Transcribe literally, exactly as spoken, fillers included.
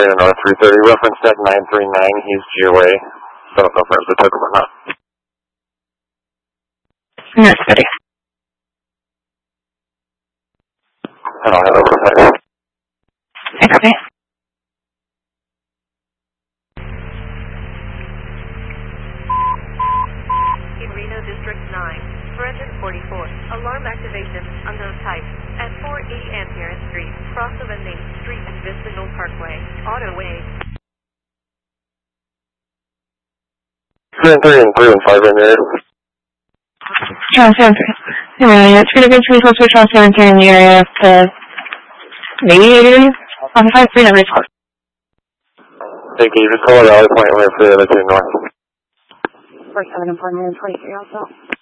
Marina North three thirty, reference deck nine three nine, he's G O A. Don't know if there's a token or not. North thirty. And I'll head over to that. I copy. In Reno District nine, Brendan forty-four, alarm activation, unknown type, at four A M Heron Street, cross of a Main Street and Vista Knoll Parkway, Autoway. three and three and three and five in there. Charles seven three. Anyway, it's pretty good to be close to Charles seven three in the area to maybe eighty. On five three, number twelve. Hey, can you just call it Valley Point with the other two north? four seven and four twenty-three also.